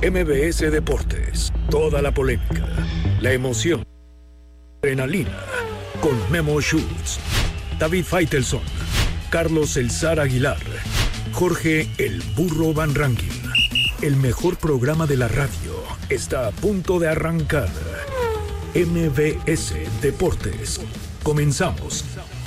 MBS Deportes, toda la polémica, la emoción, adrenalina, con Memo Schutz, David Faitelson, Carlos El Zar Aguilar, Jorge El Burro Van Rankin. El mejor programa de la radio está a punto de arrancar. MBS Deportes. Comenzamos.